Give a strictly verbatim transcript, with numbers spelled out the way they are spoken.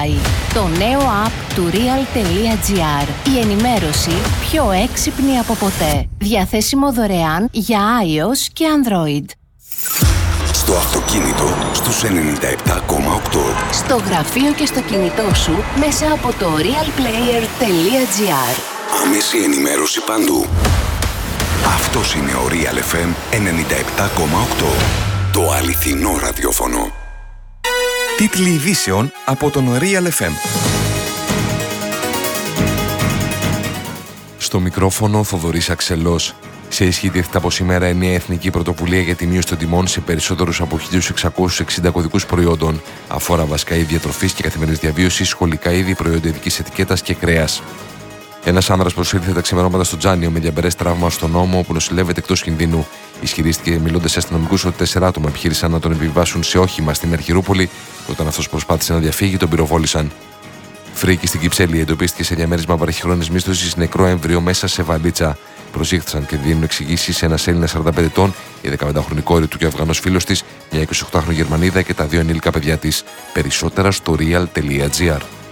Wi-Fi. Το νέο app του real.gr. Η ενημέρωση πιο έξυπνη από ποτέ. Διαθέσιμο δωρεάν για iOS και Android. Στο αυτοκίνητο στους ενενήντα επτά κόμμα οκτώ. Στο γραφείο και στο κινητό σου μέσα από το realplayer.gr. Άμεση ενημέρωση παντού. Αυτός είναι ο Real εφ εμ ενενήντα επτά κόμμα οκτώ. Το αληθινό ραδιόφωνο. Τίτλοι ειδήσεων από τον Real εφ εμ. Στο μικρόφωνο Θοδωρής Αξελός. Σε ισχύ τίθεται από σήμερα η νέα εθνική πρωτοβουλία για τη μείωση των τιμών σε περισσότερους από χίλιους εξακόσιους εξήντα κωδικούς προϊόντων. Αφορά βασικά είδη διατροφής και καθημερινής διαβίωσης, σχολικά είδη, προϊόντα ειδικής ετικέτας και κρέας. Ένας άνδρας προσήλθε τα ξημερώματα στο Τζάνιο με διαμπερές τραύμα στον ώμο, όπου νοσηλεύεται εκτός κινδύνου. Ισχυρίστηκε, μιλώντας σε αστυνομικούς, ότι τέσσερα άτομα επιχείρησαν να τον επιβάσουν σε όχημα στην Αρχιερούπολη, και όταν αυτός προσπάθησε να διαφύγει, τον πυροβόλησαν. Φρίκη στην Κυψέλη εντοπίστηκε σε διαμέρισμα βραχυχρόνιας μίσθωσης νεκρό έμβριο μέσα σε βαλίτσα. Προσήχθησαν και δίνουν εξηγήσεις σε ένας Έλληνας σαράντα πέντε ετών, η δεκαπεντάχρονη κόρη του και ο Αφγανός φίλος της, μια εικοσιοκτάχρονη Γερμανίδα και τα δύο ενήλικα παιδιά της. Περισσότερα στο real.gr.